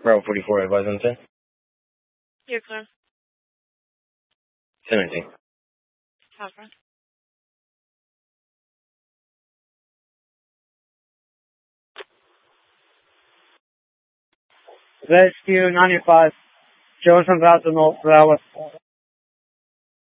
Bravo 44, advise on 10. You're clear. 1019. Catherine. Rescue 95. Joseph Vassal, North Flowers.